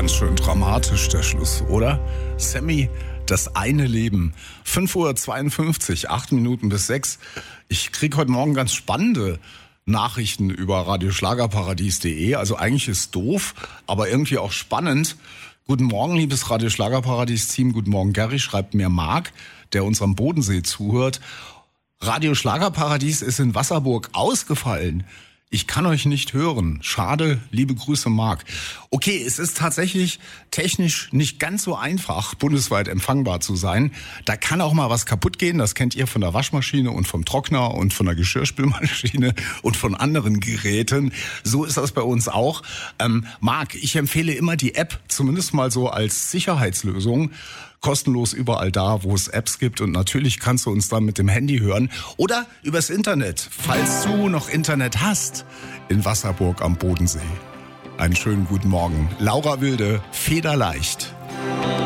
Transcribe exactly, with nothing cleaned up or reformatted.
Ganz schön dramatisch der Schluss, oder? Sammy, das eine Leben. fünf Uhr zweiundfünfzig, acht Minuten bis sechs. Ich krieg heute Morgen ganz spannende Nachrichten über radioschlagerparadies punkt de. Also eigentlich ist doof, aber irgendwie auch spannend. Guten Morgen, liebes Radio Schlagerparadies-Team. Guten Morgen, Gary, schreibt mir Marc, der uns am Bodensee zuhört. Radio Schlagerparadies ist in Wasserburg ausgefallen. Ich kann euch nicht hören. Schade, liebe Grüße, Marc. Okay, es ist tatsächlich technisch nicht ganz so einfach, bundesweit empfangbar zu sein. Da kann auch mal was kaputt gehen. Das kennt ihr von der Waschmaschine und vom Trockner und von der Geschirrspülmaschine und von anderen Geräten. So ist das bei uns auch. Ähm, Marc, ich empfehle immer die App, zumindest mal so als Sicherheitslösung. Kostenlos überall da, wo es Apps gibt. Und natürlich kannst du uns dann mit dem Handy hören oder übers Internet, falls du noch Internet hast, in Wasserburg am Bodensee. Einen schönen guten Morgen. Laura Wilde, Federleicht.